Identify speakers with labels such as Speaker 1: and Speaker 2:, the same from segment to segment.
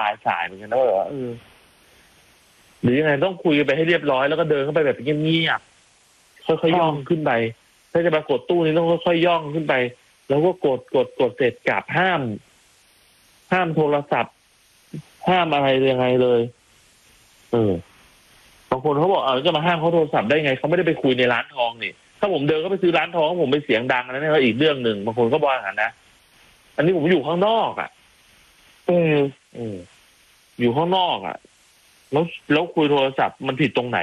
Speaker 1: ลายสายเหมือนกันนะว่าหรือยังไงต้องคุยไปให้เรียบร้อยแล้วก็เดินเข้าไปแบบเงียบๆค่อยๆย่องขึ้นไปถ้าจะมากดตู้นี้ต้องค่อยๆย่องขึ้นไปแล้วก็กดเสร็จกลับห้ามโทรศัพท์ห้ามอะไรยังไงเลยบางคนเขาบอกจะมาห้ามเขาโทรศัพท์ได้ไงเขาไม่ได้ไปคุยในร้านทองนี่ถ้าผมเดินก็ไปซื้อร้านทองผมไปเสียงดังนะนี่ก็อีกเรื่องหนึ่งบางคนก็บอกอย่างนั้นนะอันนี้ผมอยู่ข้างนอกอยู่ข้างนอกแล้วคุยโทรศัพท์มันผิดตรงไหน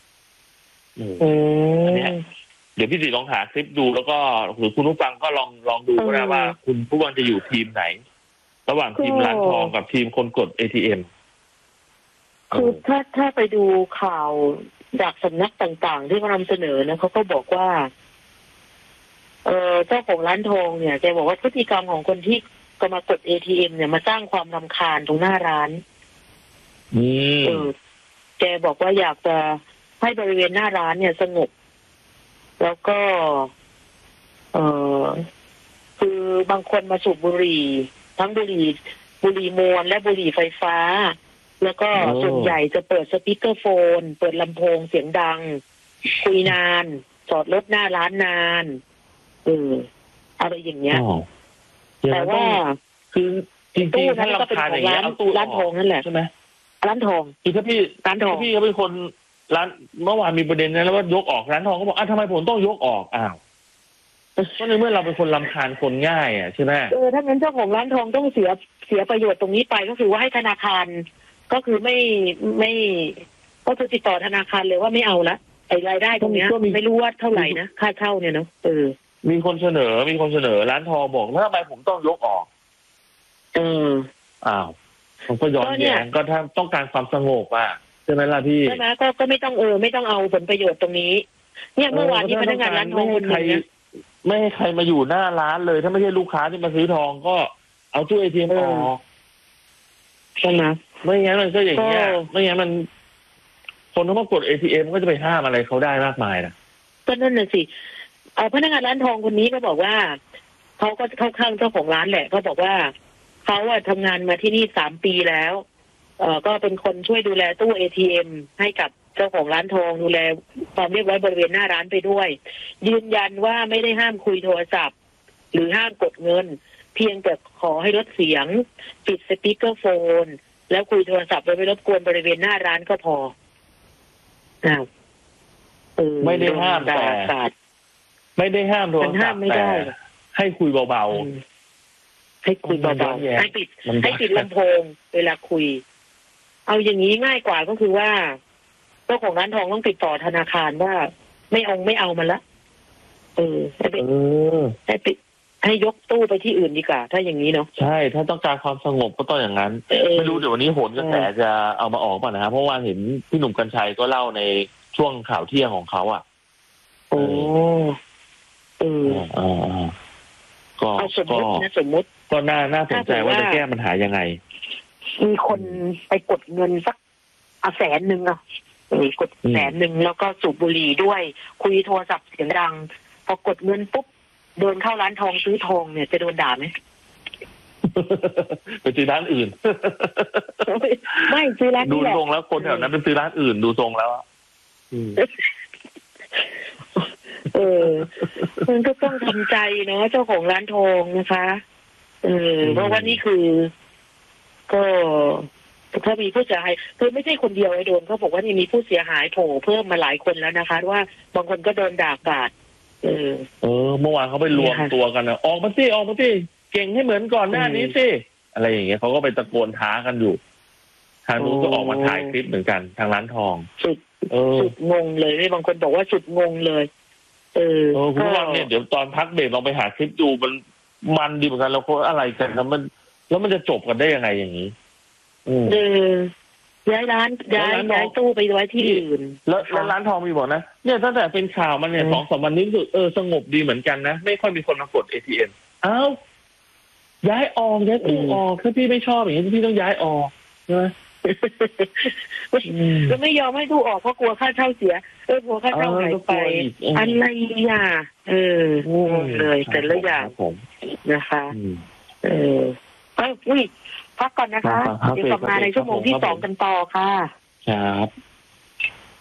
Speaker 1: อันนี้เดี๋ยวพี่ติลองหาคลิปดูแล้วก็หรือคุณผู้ฟังก็ลองดูก็ได้ว่าคุณผู้ฟังจะอยู่ทีมไหนระหว่างทีมร้านทองกับทีมคนกด ATM
Speaker 2: คือถ้าไปดูข่าวจากสำนักต่างๆที่เขานำเสนอนะเขาก็บอกว่าเจ้าของร้านทองเนี่ยแกบอกว่าพฤติกรรมของคนที่ก็มากด ATM เนี่ยมาสร้างความรำคาญตรงหน้าร้านแกบอกว่าอยากจะให้บริเวณหน้าร้านเนี่ยสงบแล้วก็คือบางคนมาสูบบุหรี่ทั้งบุหรี่มวนและบุหรี่ไฟฟ้าแล้วก็ส่วนใหญ่จะเปิดสปีกเกอร์โฟนเปิดลำโพงเสียงดังคุยนานจอดรถหน้าร้านนานอะไรอย่างเงี้ยแต่ว่า
Speaker 1: คือจริงๆถ้าเราทานอย่างเงี้ยเอาตู้
Speaker 2: ร้านทองนั่นแหละ
Speaker 1: ใช่ไหม
Speaker 2: ร้านทอง
Speaker 1: คือถ้าพี่ร้านทองพี่เขาเป็นคนร้านเมื่อวานมีประเด็นนะแล้วว่ายกออกร้านทองก็บอกทำไมผมต้องยกออกก็ในเมื่อเราเป็นคนรำคาญคนง่ายใช่ไหม
Speaker 2: ถ้างั้นเจ้าของร้านทองต้องเสียประโยชน์ตรงนี้ไปก็คือว่าให้ธนาคารก็คือไม่ก็คือติดต่อธนาคารเลยว่าไม่เอาละไอ้รายได้ตรงนี้ไม่รู้ว่าเท่าไหร่นะค่าเช่าเนี่ยเนาะ
Speaker 1: มีคนเสนอร้านทองบอกแล้วทำไมผมต้องยกออกผมก็ย้อนแย้งก็ถ้าต้องการความสงบใช่ไหมล่ะพี่
Speaker 2: ใช่ไหมก็ไม่ต้องไม่ต้องเอาผลประโยชน์ตรงนี้เนี่ยเมื่อวานที่พนักงานร้านทองคนนึงเนี่ย
Speaker 1: ไม่ให้ใครมาอยู่หน้าร้านเลยถ้าไม่ใช่ลูกค้าที่มาซื้อทองก็เอาตู้ ATM ออก
Speaker 2: ใช่ไหม
Speaker 1: ไม่งั้นมันก็อย่างเงี้ยไม่งั้นมันคนที่มากด ATM ก็จะไปห้ามอะไรเขาได้มากมายนะ
Speaker 2: ก็นั่นน่ะสิพนักงานร้านทองคนนี้ก็บอกว่าเขาก็เข้าข้างเจ้าของร้านแหละเขาบอกว่าเขาทำงานมาที่นี่3 ปีแล้วก็เป็นคนช่วยดูแลตู้ ATM ให้กับเจ้าของร้านทองดูแลความเรียบร้อยบริเวณหน้าร้านไปด้วยยืนยันว่าไม่ได้ห้ามคุยโทรศัพท์หรือห้ามกดเงินเพียงแต่ขอให้ลดเสียงปิดสปีกเกอร์โฟนแล้วคุยโทรศัพท์โดยไม่รบกวนบริเวณหน้าร้านก็พอ
Speaker 1: ไม่ได้ห้ามแต่ไม่ได้ห้ามโทรศัพท์แต่ให้คุยเบา
Speaker 2: ๆให้คุยเบาๆให้ปิดลำโพงเวลาคุยเอาอย่างนี้ง่ายกว่าก็คือว่าเจ้าของร้านทองต้องติดต่อธนาคารว่าไม่เอามันละให้ยกตู้ไปที่อื่นดีกว่าถ้าอย่างนี้เนาะ
Speaker 1: ใช่ถ้าต้องการความสงบก็ต้องอย่างนั้นไม่รู้เดี๋ยววันนี้โหนกระแสจะเอามาออกป่ะนะครับเพราะว่าเห็นพี่หนุ่มกรรชัยก็เล่าในช่วงข่าวเที่ยงของเขาก็
Speaker 2: สมมติ
Speaker 1: ก็น่าสนใจว่าจะแก้ปัญหายังไง
Speaker 2: มีคนไปกดเงินสัก100,000กด100,000แล้วก็สูบบุหรี่ด้วยคุยโทรศัพท์เสียงดังพอกดเงินปุ๊บเดินเข้าร้านทองซื้อทองเนี่ยจะโดนด่าไหม
Speaker 1: ไปซื้อร้านอื่น
Speaker 2: ไม่ซื้อร้าน
Speaker 1: ดูทรงแล้วคนแถวนั้นไปซื้อร้านอื่นดูทรงแล้ว
Speaker 2: มันก็ต้องทำใจเนาะเจ้าของร้านทองนะคะเพราะว่านี่คือก็ถ้ามีผู้เสียหายคือไม่ใช่คนเดียวโดนเขาบอกว่านี่มีผู้เสียหายโผล่เพิ่มมาหลายคนแล้วนะคะว่าบางคนก็โดนด่ากราด
Speaker 1: เมื่อวานเขาไปรวมตัวกันนะออกมาสิเก่งให้เหมือนก่อนหน้านี้สิอะไรอย่างเงี้ยเขาก็ไปตะโกนท้ากันอยู่ทางนู้นก็ออกมาถ่ายคลิปเหมือนกันทางร้านทอง
Speaker 2: สุดงงเลยบางคนบอกว่าสุดงงเลย
Speaker 1: คุณผู้ชมเนี่ยเดี๋ยวตอนพักเบรกลองไปหาคลิปดูมันดีเหมือนกันแล้วเขาอะไรกันแล้วมันจะจบกันได้ยังไงอย่างนี้
Speaker 2: ย้ายร้านย้ายตู้ไปไว้ที่อื่น
Speaker 1: แล้วร้านทองมีบอกนะเนี่ยตั้งแต่เป็นข่าวมันเนี่ย2-3 วันนี้รู้สึกสงบดีเหมือนกันนะไม่ค่อยมีคนมากด ATM ย้ายออกย้ายตู้ออกถ้าพี่ไม่ชอบอย่างนี้พี่ต้องย้ายออกใช่ไหม
Speaker 2: ก็ไม่ยอมให้ตู้ออกเพราะกลัวค่าเช่าเสียกลัวค่าเช่าหายไปอะไรเลยแต่ละอย่างนะคะอุ้ยพักก่อนนะคะ
Speaker 1: ครับ
Speaker 2: เดี๋ยวกลับมาในชั่วโมงที่
Speaker 1: ครับ
Speaker 2: 2กันต่อค่ะ
Speaker 1: ครับ